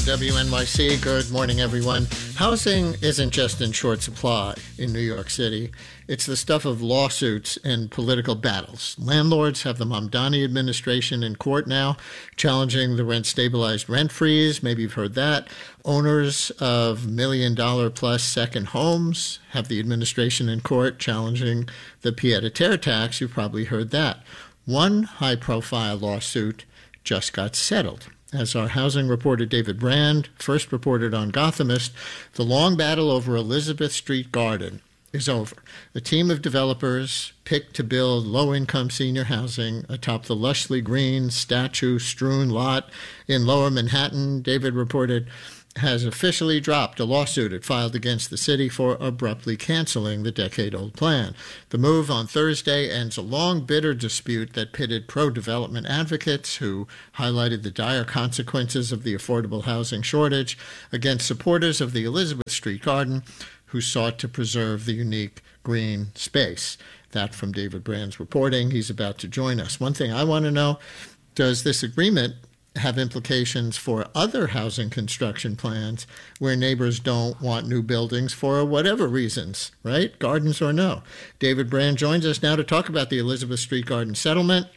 WNYC. Good morning, everyone. Housing isn't just in short supply in New York City. It's the stuff of lawsuits and political battles. Landlords have the Mamdani administration in court now, challenging the rent-stabilized rent freeze. Maybe you've heard that. Owners of million-dollar-plus second homes have the administration in court, challenging the pied-à-terre tax. You've probably heard that. One high-profile lawsuit just got settled. As our housing reporter David Brand first reported on Gothamist, the long battle over Elizabeth Street Garden is over. A team of developers picked to build low-income senior housing atop the lushly green, statue-strewn lot in Lower Manhattan, David reported, has officially dropped a lawsuit it filed against the city for abruptly canceling the decade-old plan. The move on Thursday ends a long, bitter dispute that pitted pro-development advocates who highlighted the dire consequences of the affordable housing shortage against supporters of the Elizabeth Street Garden who sought to preserve the unique green space. That from David Brand's reporting. He's about to join us. One thing I want to know, does this agreement have implications for other housing construction plans where neighbors don't want new buildings for whatever reasons, right? Gardens or no. David Brand joins us now to talk about the Elizabeth Street Garden settlement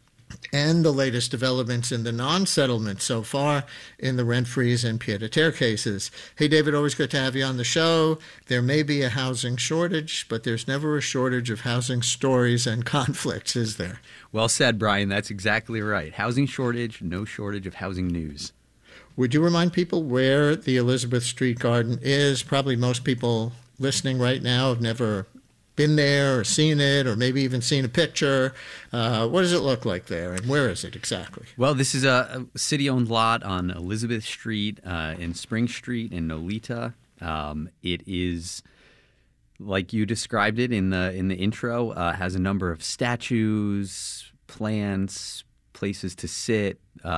and the latest developments in the non-settlement so far in the rent freeze and pied-à-terre cases. Hey, David, always good to have you on the show. There may be a housing shortage, but there's never a shortage of housing stories and conflicts, is there? Well said, Brian. That's exactly right. Housing shortage, no shortage of housing news. Would you remind people where the Elizabeth Street Garden is? Probably most people listening right now have never been there or seen it or maybe even seen a picture. What does it look like there and where is it exactly? Well, this is a city-owned lot on Elizabeth Street in Spring Street in Nolita. It is, like you described it in the intro, has a number of statues, plants, places to sit,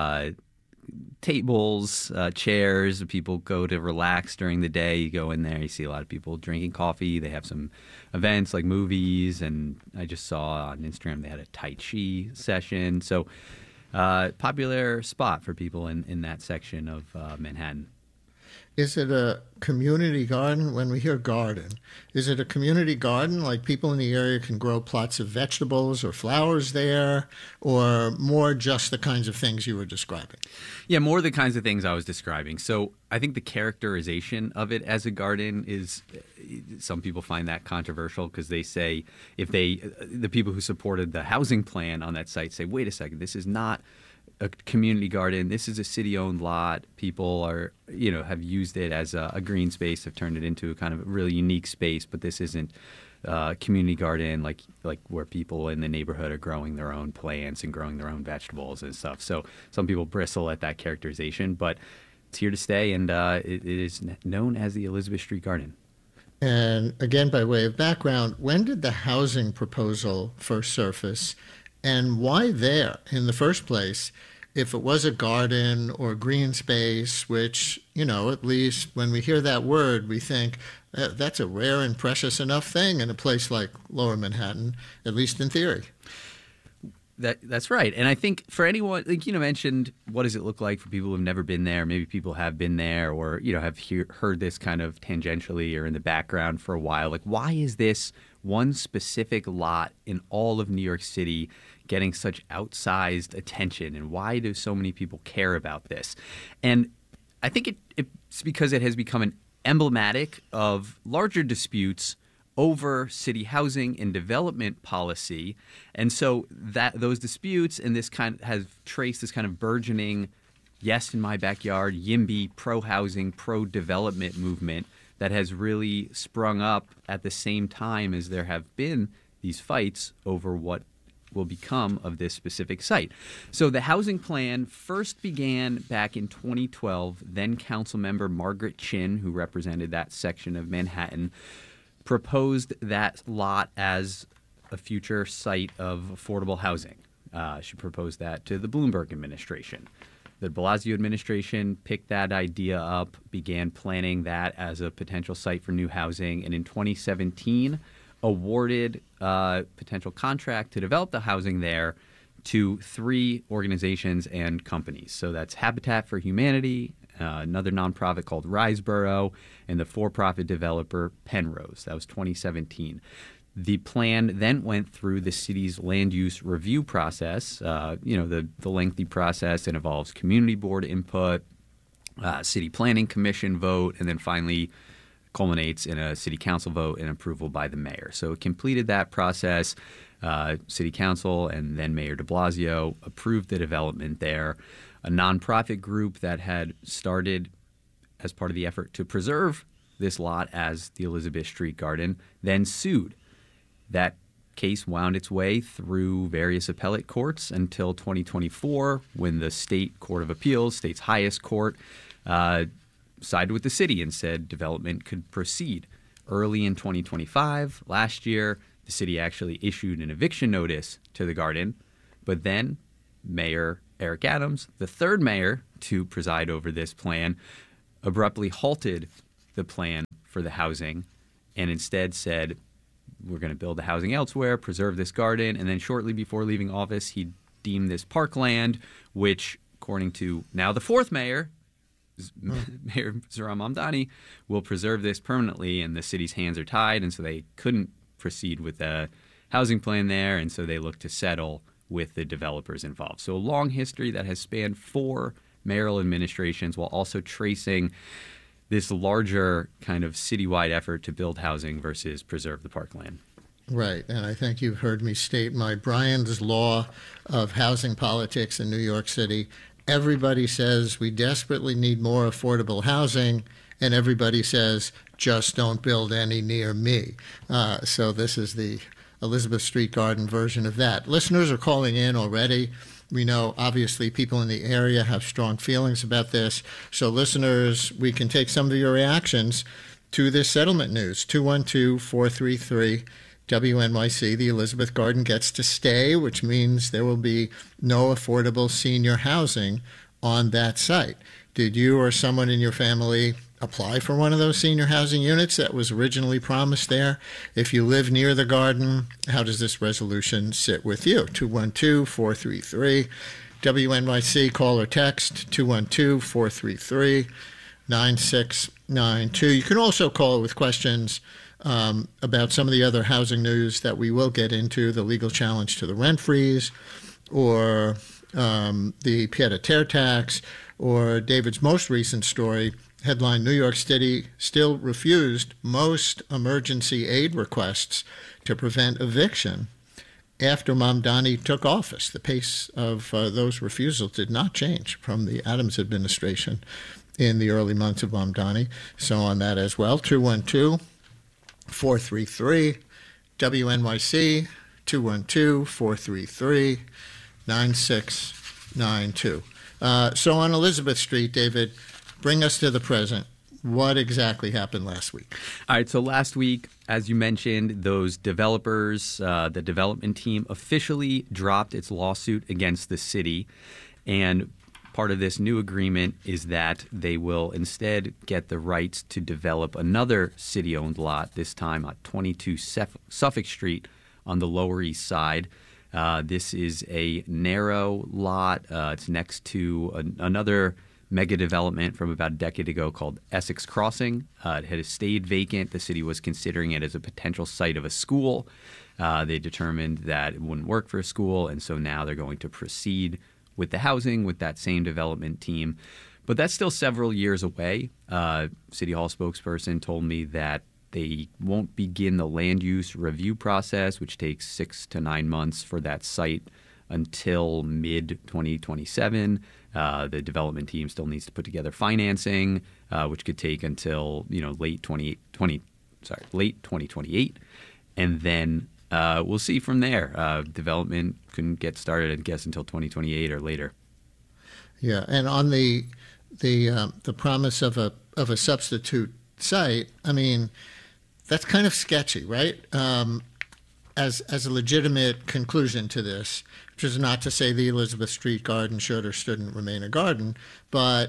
tables, chairs. People go to relax during the day. You go in there, you see a lot of people drinking coffee. They have some events like movies, and I just saw on Instagram they had a Tai Chi session. So popular spot for people in that section of Manhattan. Is it a community garden? When we hear garden, is it a community garden like people in the area can grow plots of vegetables or flowers there, or more just the kinds of things you were describing? Yeah, more the kinds of things I was describing. So I think the characterization of it as a garden is, some people find that controversial because they say the people who supported the housing plan on that site say, wait a second, this is not a community garden. This is a city-owned lot. People are, have used it as a green space, have turned it into a kind of really unique space. But this isn't a community garden like where people in the neighborhood are growing their own plants and growing their own vegetables and stuff. So some people bristle at that characterization, but it's here to stay, and it is known as the Elizabeth Street Garden. And again, by way of background, when did the housing proposal first surface, and why there in the first place? If it was a garden or green space, which, at least when we hear that word, we think that's a rare and precious enough thing in a place like Lower Manhattan, at least in theory. That's right. And I think for anyone, like mentioned, what does it look like for people who have never been there? Maybe people have been there or, have heard this kind of tangentially or in the background for a while. Like, why is this one specific lot in all of New York City getting such outsized attention, and why do so many people care about this? And I think it's because it has become emblematic of larger disputes over city housing and development policy. And so that those disputes and this kind has traced this kind of burgeoning, yes, in my backyard, YIMBY, pro-housing, pro-development movement that has really sprung up at the same time as there have been these fights over what will become of this specific site. So the housing plan first began back in 2012. Then council member Margaret Chin, who represented that section of Manhattan, proposed that lot as a future site of affordable housing. She proposed that to the Bloomberg administration. The de Blasio administration picked that idea up, began planning that as a potential site for new housing, and in 2017 awarded a potential contract to develop the housing there to 3 organizations and companies. So that's Habitat for Humanity, another nonprofit called Riseborough, and the for-profit developer Penrose. That was 2017. The plan then went through the city's land use review process, the lengthy process. It involves community board input, city planning commission vote, and then finally culminates in a city council vote and approval by the mayor. So it completed that process. City council and then Mayor de Blasio approved the development there. A nonprofit group that had started as part of the effort to preserve this lot as the Elizabeth Street Garden then sued. That case wound its way through various appellate courts until 2024, when the State Court of Appeals, state's highest court, sided with the city and said development could proceed. Early in 2025, last year, the city actually issued an eviction notice to the garden, but then Mayor Eric Adams, the third mayor to preside over this plan, abruptly halted the plan for the housing and instead said, we're going to build the housing elsewhere, preserve this garden. And then shortly before leaving office, he deemed this parkland, which, according to now the fourth mayor, Mayor Zohran Mamdani, will preserve this permanently, and the city's hands are tied, and so they couldn't proceed with a housing plan there, and so they looked to settle with the developers involved. So a long history that has spanned 4 mayoral administrations, while also tracing this larger kind of citywide effort to build housing versus preserve the parkland. Right, and I think you've heard me state my Bryan's law of housing politics in New York City. Everybody says we desperately need more affordable housing, and everybody says just don't build any near me. So this is the Elizabeth Street Garden version of that. Listeners are calling in already. We know, obviously, people in the area have strong feelings about this. So, listeners, we can take some of your reactions to this settlement news. 212-433-WNYC. The Elizabeth Garden gets to stay, which means there will be no affordable senior housing on that site. Did you or someone in your family apply for one of those senior housing units that was originally promised there? If you live near the garden, how does this resolution sit with you? 212-433-WNYC. Call or text 212-433-9692. You can also call with questions about some of the other housing news that we will get into, the legal challenge to the rent freeze, or the pied-à-terre tax, or David's most recent story, headline, New York City still refused most emergency aid requests to prevent eviction after Mamdani took office. The pace of those refusals did not change from the Adams administration in the early months of Mamdani. So on that as well, 212-433-WNYC, 212-433-9692. So on Elizabeth Street, David, bring us to the present. What exactly happened last week? All right, so last week, as you mentioned, those developers, the development team officially dropped its lawsuit against the city. And part of this new agreement is that they will instead get the rights to develop another city-owned lot, this time at 22 Suffolk Street on the Lower East Side. This is a narrow lot. It's next to another mega development from about a decade ago called Essex Crossing. It had stayed vacant. The city was considering it as a potential site of a school. They determined that it wouldn't work for a school, and so now they're going to proceed with the housing with that same development team. But that's still several years away. City Hall spokesperson told me that they won't begin the land use review process, which takes 6 to 9 months for that site, until mid-2027. The development team still needs to put together financing, which could take until late 2028, and then we'll see from there. Development couldn't get started, I guess, until 2028 or later. Yeah, and on the promise of a substitute site, I mean, that's kind of sketchy, right? As a legitimate conclusion to this, which is not to say the Elizabeth Street Garden should or shouldn't remain a garden, but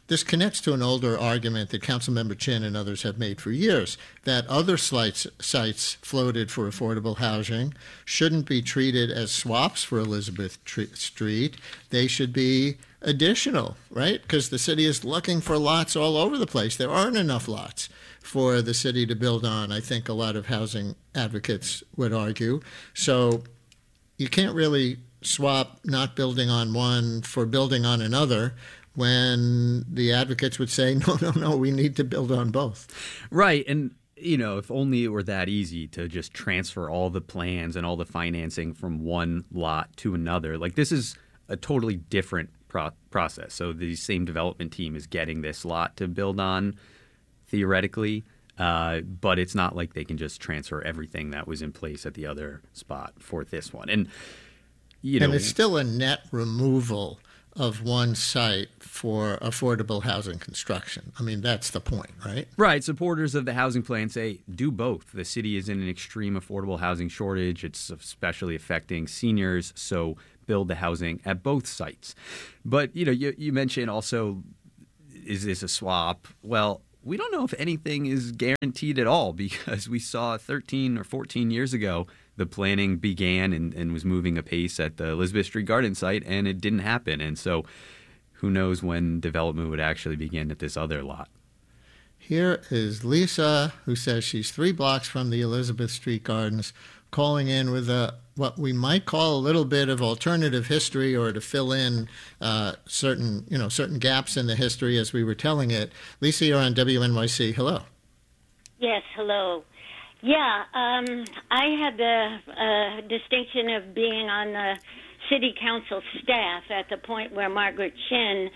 this connects to an older argument that Councilmember Chin and others have made for years, that other sites floated for affordable housing shouldn't be treated as swaps for Elizabeth Street. They should be additional, right? Because the city is looking for lots all over the place. There aren't enough lots for the city to build on, I think a lot of housing advocates would argue. So you can't really swap not building on one for building on another, when the advocates would say, no, we need to build on both. Right. And, if only it were that easy to just transfer all the plans and all the financing from one lot to another. Like, this is a totally different process. So the same development team is getting this lot to build on, theoretically, but it's not like they can just transfer everything that was in place at the other spot for this one. And, and it's still a net removal of one site for affordable housing construction. I mean, that's the point, right? Right. Supporters of the housing plan say do both. The city is in an extreme affordable housing shortage. It's especially affecting seniors, so build the housing at both sites. But, you mentioned also, is this a swap? Well, we don't know if anything is guaranteed at all, because we saw 13 or 14 years ago the planning began and was moving apace at the Elizabeth Street Garden site, and it didn't happen. And so who knows when development would actually begin at this other lot. Here is Lisa, who says she's 3 blocks from the Elizabeth Street Gardens, calling in with what we might call a little bit of alternative history, or to fill in certain gaps in the history as we were telling it. Lisa, you're on WNYC. Hello. Yes, hello. Yeah, I had the distinction of being on the city council staff at the point where Margaret Chin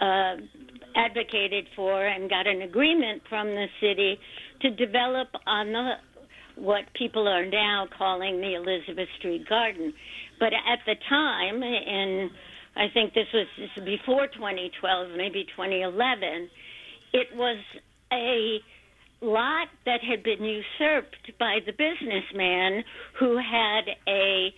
advocated for and got an agreement from the city to develop on what people are now calling the Elizabeth Street Garden. But at the time, and I think this was before 2012, maybe 2011, it was a lot that had been usurped by the businessman who had a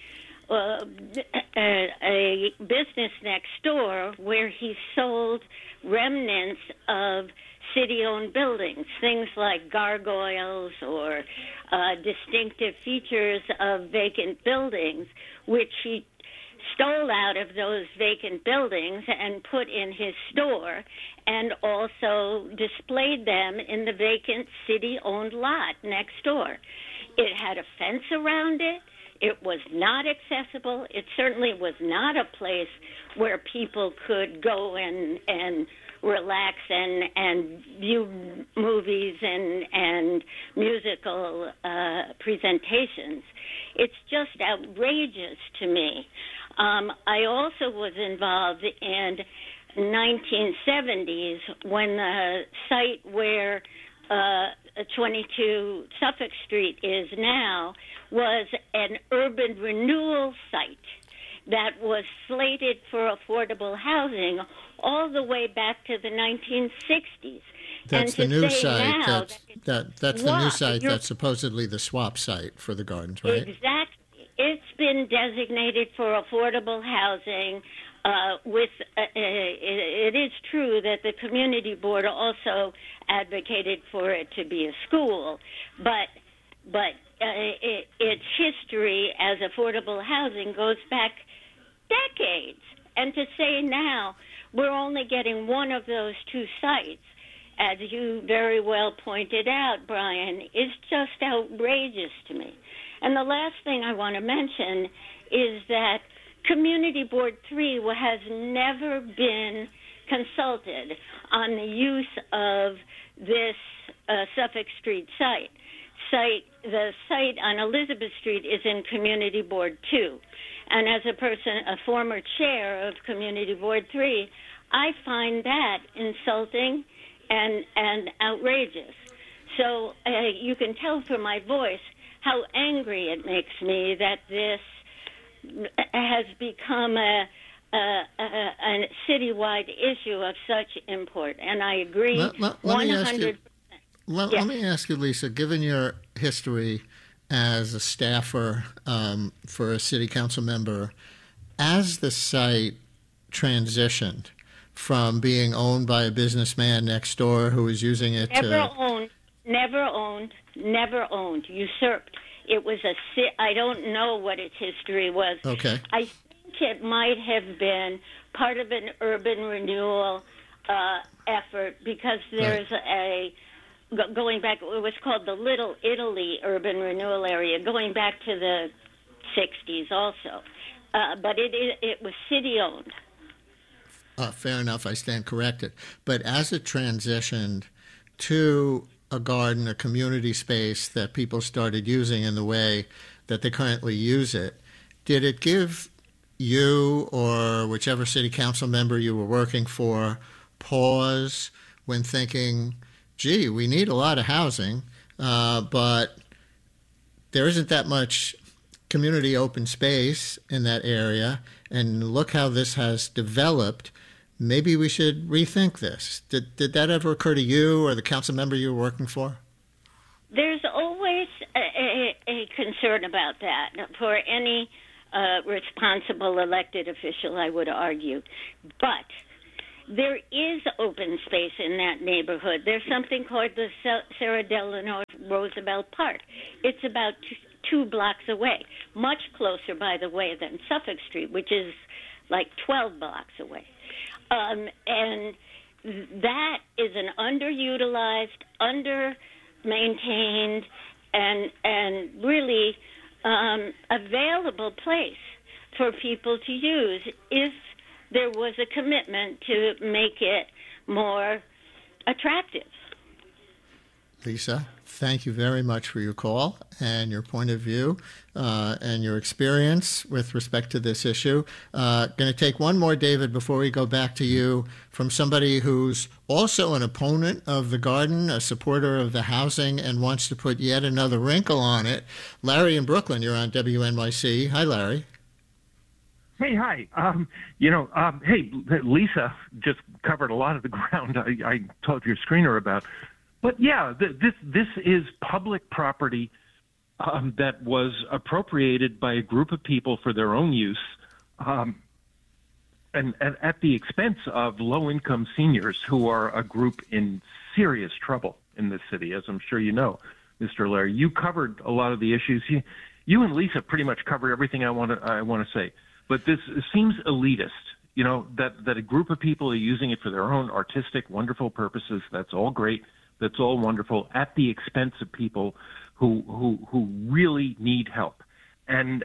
business next door where he sold remnants of city-owned buildings, things like gargoyles or distinctive features of vacant buildings, which he stole out of those vacant buildings and put in his store, and also displayed them in the vacant city-owned lot next door. It had a fence around it. It was not accessible. It certainly was not a place where people could go and relax and view movies and musical presentations. It's just outrageous to me. I also was involved in 1970s when the site where 22 Suffolk Street is now was an urban renewal site that was slated for affordable housing all the way back to the 1960s. That's the new site. That's the new site that's supposedly the swap site for the gardens, right? Exactly. It's been designated for affordable housing. It is true that the community board also advocated for it to be a school, but its history as affordable housing goes back decades. And to say now we're only getting one of those two sites, as you very well pointed out, Brian, is just outrageous to me. And the last thing I want to mention is that Community Board 3 has never been consulted on the use of this Suffolk Street site. The site on Elizabeth Street is in Community Board 2. And as a former chair of Community Board 3, I find that insulting and outrageous. So you can tell from my voice how angry it makes me that this has become a citywide issue of such import. And I agree 100%. Let me ask you, Lisa, given your history as a staffer for a city council member, as the site transitioned from being owned by a businessman next door who was using it never owned, usurped. It was I don't know what its history was. Okay. I think it might have been part of an urban renewal effort, because there's going back, it was called the Little Italy Urban Renewal Area, going back to the 60s also. But it was city-owned. Fair enough, I stand corrected. But as it transitioned to a garden, a community space that people started using in the way that they currently use it, did it give you or whichever city council member you were working for pause when thinking, gee, we need a lot of housing, but there isn't that much community open space in that area, and look how this has developed. Maybe we should rethink this. Did that ever occur to you or the council member you were working for? There's always a concern about that for any responsible elected official, I would argue. But there is open space in that neighborhood. There's something called the Sarah Delano Roosevelt Park. It's about two blocks away, much closer, by the way, than Suffolk Street, which is like 12 blocks away. And that is an underutilized, under-maintained, and really available place for people to use if there was a commitment to make it more attractive. Lisa, thank you very much for your call and your point of view and your experience with respect to this issue. Going to take one more, David, before we go back to you, from somebody who's also an opponent of the garden, a supporter of the housing, and wants to put yet another wrinkle on it. Larry in Brooklyn, you're on WNYC. Hi, Larry. Hey, hi. Hey, Lisa just covered a lot of the ground I told your screener about. But yeah, this is public property that was appropriated by a group of people for their own use, and at the expense of low-income seniors who are a group in serious trouble in this city, as I'm sure you know, Mr. Larry. You covered a lot of the issues. You and Lisa pretty much covered everything I want to say. But this seems elitist, that a group of people are using it for their own artistic, wonderful purposes. That's all great. That's all wonderful, at the expense of people who really need help. And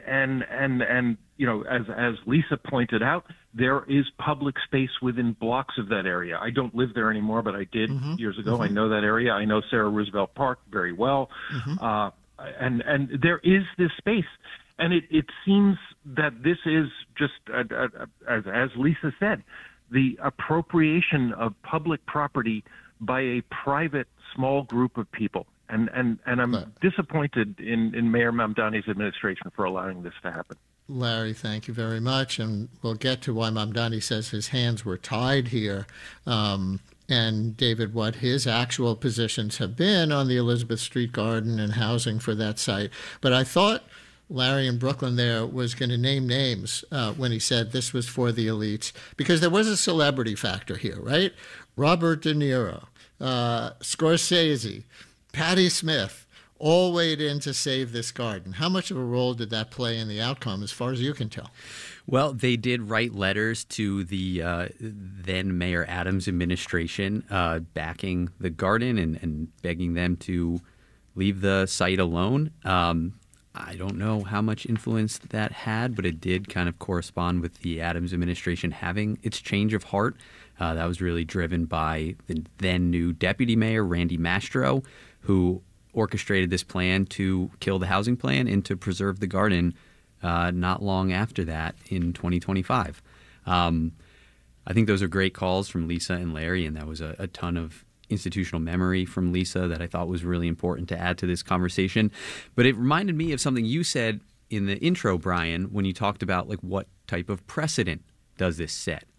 as Lisa pointed out, there is public space within blocks of that area. I don't live there anymore, but I did years ago. I know that area. I know Sarah Roosevelt Park very well. And there is this space. And it seems that this is just, as Lisa said, the appropriation of public property by a private small group of people. And I'm disappointed in Mayor Mamdani's administration for allowing this to happen. Larry, thank you very much. And we'll get to why Mamdani says his hands were tied here. And David, what his actual positions have been on the Elizabeth Street Garden and housing for that site. But I thought Larry in Brooklyn there was going to name names when he said this was for the elites, because there was a celebrity factor here, right? Robert De Niro, Scorsese, Patti Smith, all weighed in to save this garden. How much of a role did that play in the outcome, as far as you can tell? Well, they did write letters to the then Mayor Adams administration backing the garden and begging them to leave the site alone. I don't know how much influence that had, but it did kind of correspond with the Adams administration having its change of heart. That was really driven by the then new deputy mayor, Randy Mastro, who orchestrated this plan to kill the housing plan and to preserve the garden not long after that in 2025. I think those are great calls from Lisa and Larry, and that was a ton of institutional memory from Lisa that I thought was really important to add to this conversation. But it reminded me of something you said in the intro, Brian, when you talked about like what type of precedent does this set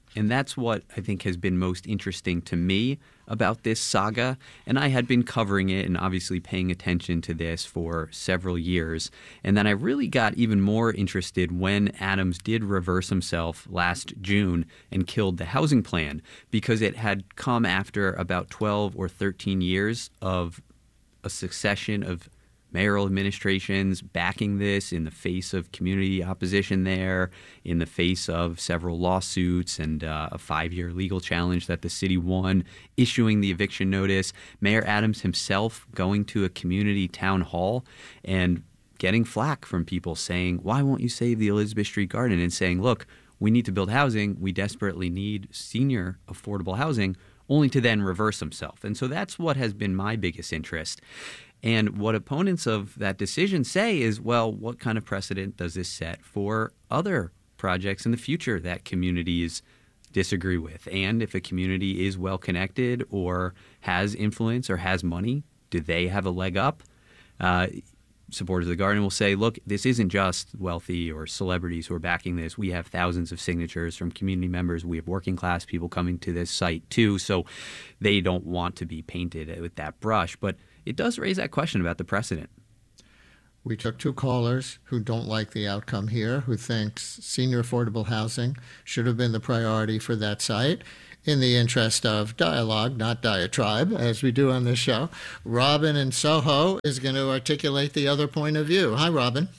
And that's what I think has been most interesting to me about this saga. And I had been covering it and obviously paying attention to this for several years. And then I really got even more interested when Adams did reverse himself last June and killed the housing plan, because it had come after about 12 or 13 years of a succession of mayoral administrations backing this in the face of community opposition there, in the face of several lawsuits and a 5-year legal challenge that the city won, issuing the eviction notice, Mayor Adams himself going to a community town hall and getting flack from people saying, why won't you save the Elizabeth Street Garden? And saying, look, we need to build housing. We desperately need senior affordable housing, only to then reverse himself. And so that's what has been my biggest interest. And what opponents of that decision say is, well, what kind of precedent does this set for other projects in the future that communities disagree with? And if a community is well connected or has influence or has money, do they have a leg up? Supporters of the Garden will say, look, this isn't just wealthy or celebrities who are backing this. We have thousands of signatures from community members. We have working class people coming to this site too. So they don't want to be painted with that brush. But it does raise that question about the precedent. We took 2 callers who don't like the outcome here, who thinks senior affordable housing should have been the priority for that site. In the interest of dialogue, not diatribe, as we do on this show, Robin in Soho is going to articulate the other point of view. Hi, Robin.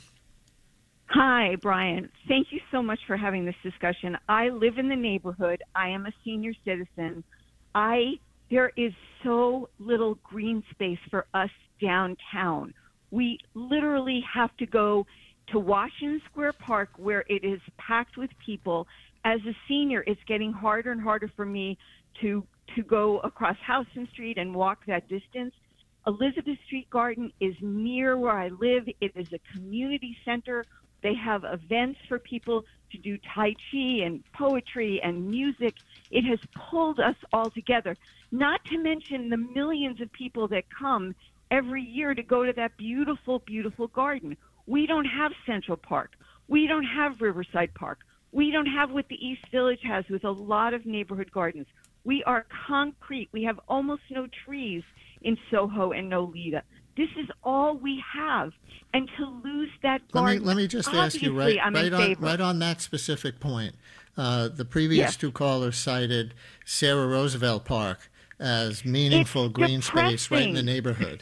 Hi, Brian. Thank you so much for having this discussion. I live in the neighborhood. I am a senior citizen. There is so little green space for us downtown. We literally have to go to Washington Square Park, where it is packed with people. As a senior, it's getting harder and harder for me to go across Houston Street and walk that distance. Elizabeth Street Garden is near where I live. It is a community center. They have events for people to do Tai Chi and poetry and music. It has pulled us all together, not to mention the millions of people that come every year to go to that beautiful, beautiful garden. We don't have Central Park. We don't have Riverside Park. We don't have what the East Village has with a lot of neighborhood gardens. We are concrete. We have almost no trees in Soho and Nolita. This is all we have. And to lose that garden, let me just ask you right on that specific point. The previous 2 callers cited Sarah Roosevelt Park as meaningful green space right in the neighborhood.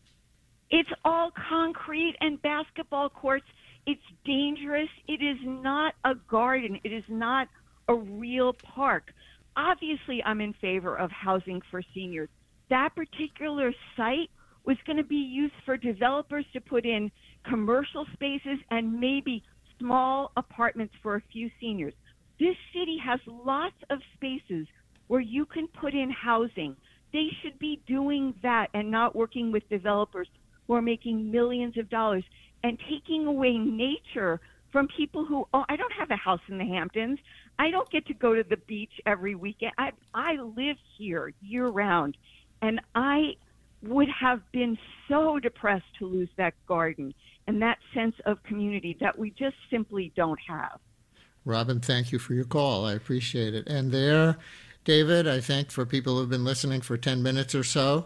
It's all concrete and basketball courts. It's dangerous. It is not a garden. It is not a real park. Obviously, I'm in favor of housing for seniors. That particular site was going to be used for developers to put in commercial spaces and maybe small apartments for a few seniors. This city has lots of spaces where you can put in housing. They should be doing that and not working with developers who are making millions of dollars and taking away nature from people who, I don't have a house in the Hamptons. I don't get to go to the beach every weekend. I live here year-round, and I would have been so depressed to lose that garden and that sense of community that we just simply don't have. Robin, thank you for your call. I appreciate it. And there, David, I think for people who've been listening for 10 minutes or so,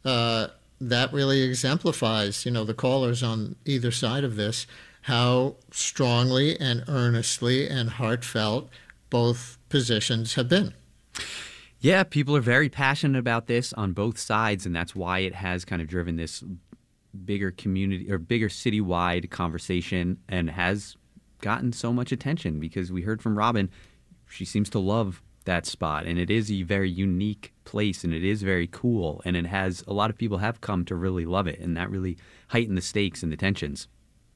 that really exemplifies, the callers on either side of this, how strongly and earnestly and heartfelt both positions have been. Yeah, people are very passionate about this on both sides, and that's why it has kind of driven this bigger community or bigger citywide conversation and has gotten so much attention because we heard from Robin. She seems to love that spot, and it is a very unique place, and it is very cool, and it has a lot of people have come to really love it, and that really heightened the stakes and the tensions.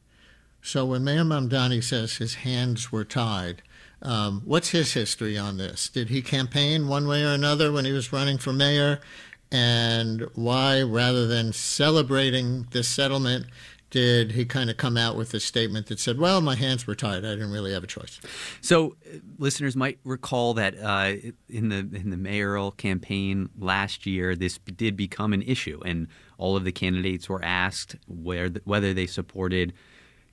So when Mayor Mamdani says his hands were tied, what's his history on this? Did he campaign one way or another when he was running for mayor? And why, rather than celebrating this settlement, did he kind of come out with a statement that said, well, my hands were tied. I didn't really have a choice? So listeners might recall that in the mayoral campaign last year, this did become an issue, and all of the candidates were asked whether they supported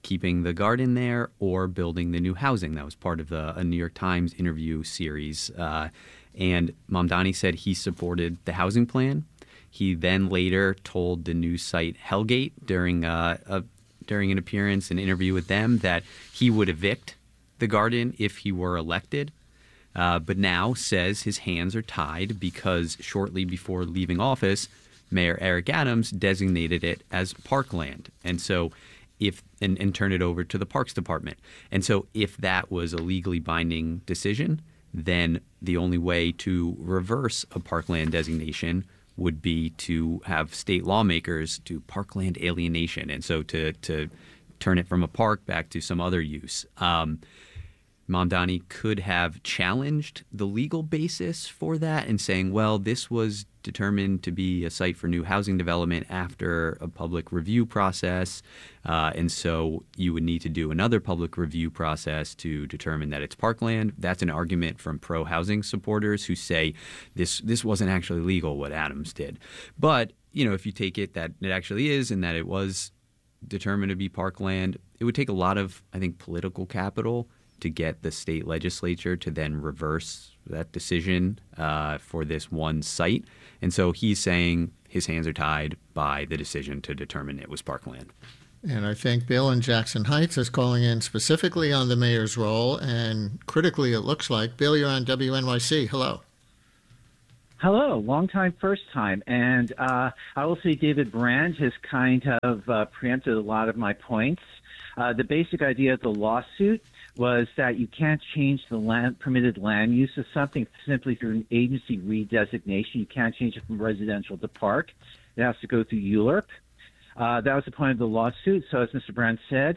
keeping the garden there or building the new housing. That was part of a New York Times interview series. And Mamdani said he supported the housing plan. He then later told the news site Hellgate during an appearance, an interview with them, that he would evict the garden if he were elected. But now says his hands are tied because shortly before leaving office, Mayor Eric Adams designated it as parkland, and so and turned it over to the Parks Department. And so if that was a legally binding decision, then the only way to reverse a parkland designation would be to have state lawmakers do parkland alienation, and so to turn it from a park back to some other use. Mamdani could have challenged the legal basis for that and saying, well, this was determined to be a site for new housing development after a public review process, and so you would need to do another public review process to determine that it's parkland. That's an argument from pro-housing supporters who say this wasn't actually legal, what Adams did. But, if you take it that it actually is and that it was determined to be parkland, it would take a lot of, I think, political capital to get the state legislature to then reverse that decision for this one site. And so he's saying his hands are tied by the decision to determine it was parkland. And I think Bill in Jackson Heights is calling in specifically on the mayor's role, and critically it looks like. Bill, you're on WNYC. Hello. Hello, long time, first time. And I will say David Brand has kind of preempted a lot of my points. The basic idea of the lawsuit was that you can't change the permitted land use of something simply through an agency redesignation. You can't change it from residential to park. It has to go through ULURP. That was the point of the lawsuit. So as Mr. Brand said,